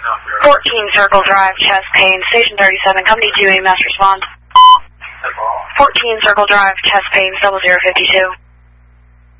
14 Circle Drive, chest pain, station 37, company 2A, mass response. 14 Circle Drive, chest pain, 0052.